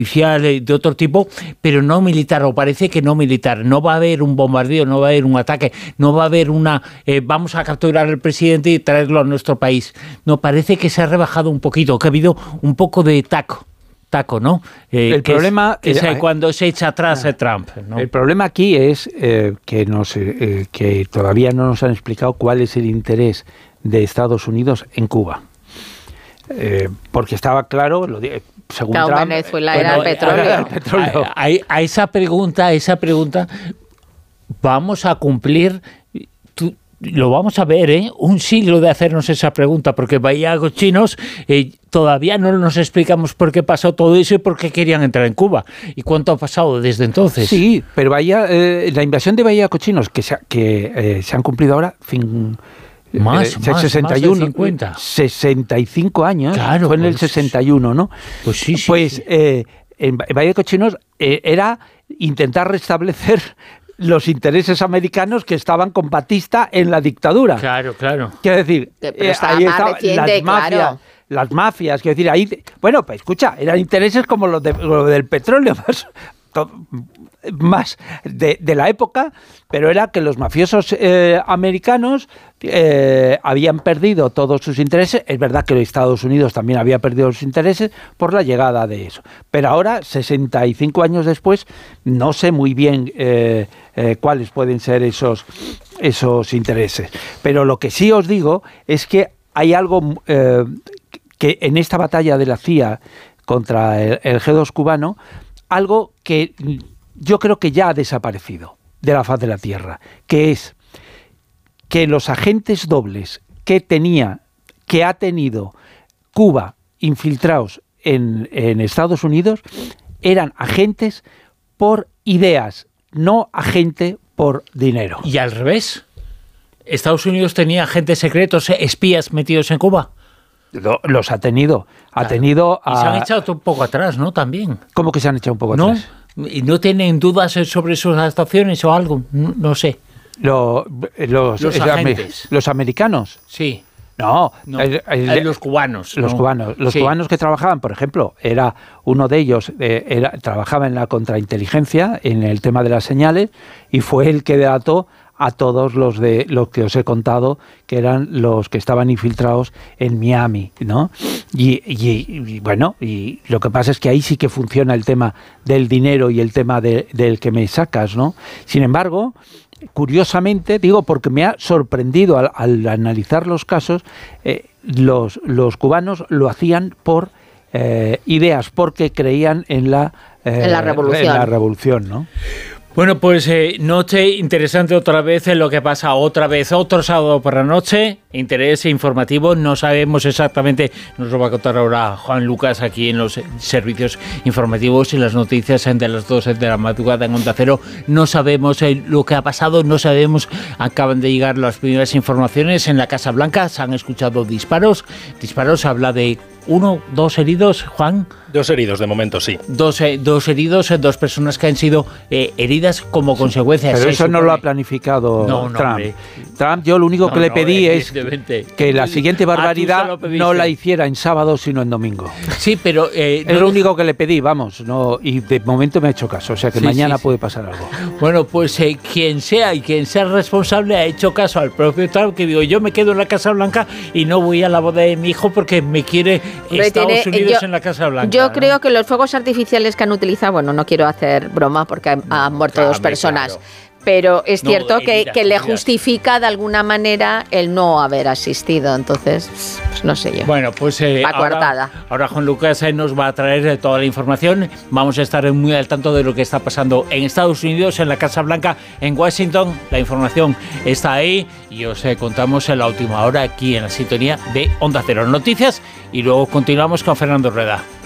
de otro tipo, pero no militar, o parece que no militar. No va a haber un bombardeo, no va a haber un ataque, no va a haber vamos a capturar al presidente y traerlo a nuestro país. No, parece que se ha rebajado un poquito, que ha habido un poco de taco, ¿no? El problema es cuando se echa atrás Trump, ¿no? El problema aquí es que todavía no nos han explicado cuál es el interés de Estados Unidos en Cuba. Porque estaba claro, según Trump, Venezuela era el petróleo. A esa pregunta vamos a cumplir, lo vamos a ver, un siglo de hacernos esa pregunta, porque Bahía Cochinos todavía no nos explicamos por qué pasó todo eso y por qué querían entrar en Cuba. ¿Y cuánto ha pasado desde entonces? Sí, pero la invasión de Bahía Cochinos, que se han cumplido ahora, más de 50. 65 años, claro, fue en el 61, ¿no? Pues sí. En Bahía de Cochinos era intentar restablecer los intereses americanos que estaban con Batista en la dictadura. Claro. Quiero decir, ahí estaban las mafias, quiero decir, ahí... Bueno, pues escucha, eran intereses como lo del petróleo, más de la época, pero era que los mafiosos americanos habían perdido todos sus intereses. Es verdad que Estados Unidos también había perdido sus intereses por la llegada de eso. Pero ahora, 65 años después, no sé muy bien cuáles pueden ser esos intereses. Pero lo que sí os digo es que hay algo que en esta batalla de la CIA contra el G2 cubano, algo que yo creo que ya ha desaparecido de la faz de la Tierra, que es que los agentes dobles que ha tenido Cuba infiltrados en Estados Unidos eran agentes por ideas, no agente por dinero. ¿Y al revés? ¿Estados Unidos tenía agentes secretos, espías metidos en Cuba? Los ha tenido. Claro. Y se han echado un poco atrás, ¿no? También. ¿Cómo que se han echado un poco atrás? ¿Y no tienen dudas sobre sus actuaciones o algo? No sé. Los agentes. ¿Los americanos? Sí. No. Los cubanos. Los cubanos. Los cubanos que trabajaban, por ejemplo, era uno de ellos, trabajaba en la contrainteligencia, en el tema de las señales, y fue el que delató a todos los que os he contado, que eran los que estaban infiltrados en Miami, ¿no? Y bueno, y lo que pasa es que ahí sí que funciona el tema del dinero y el tema del que me sacas, ¿no? Sin embargo, curiosamente, digo, porque me ha sorprendido al analizar los casos, los cubanos lo hacían por ideas, porque creían en la revolución, ¿no? Bueno, pues noche interesante otra vez en lo que pasa otro sábado por la noche, interés informativo, no sabemos exactamente, nos lo va a contar ahora Juan Lucas aquí en los servicios informativos y las noticias de las 2 de la madrugada en Onda Cero, no sabemos lo que ha pasado, no sabemos, acaban de llegar las primeras informaciones en la Casa Blanca, se han escuchado disparos, habla de 1, 2 heridos, Juan. 2 heridos de momento, sí. 2 heridos, 2 personas que han sido heridas como consecuencia. Pero eso no lo ha planificado Trump. Trump, yo lo único que le pedí es que la siguiente barbaridad no la hiciera en sábado, sino en domingo. Sí, pero... es lo único que le pedí, vamos, y de momento me ha hecho caso, o sea que mañana puede pasar algo. Bueno, pues quien sea responsable ha hecho caso al propio Trump, que digo, yo me quedo en la Casa Blanca y no voy a la boda de mi hijo porque me quiere Estados Unidos en la Casa Blanca. Yo creo que los fuegos artificiales que han utilizado, bueno, no quiero hacer broma porque han muerto 2 personas, pero es cierto que le justifica de alguna manera el no haber asistido, entonces, pues no sé yo. Bueno, pues ahora Juan Lucas nos va a traer toda la información, vamos a estar muy al tanto de lo que está pasando en Estados Unidos, en la Casa Blanca, en Washington, la información está ahí y os contamos en la última hora aquí en la sintonía de Onda Cero Noticias y luego continuamos con Fernando Rueda.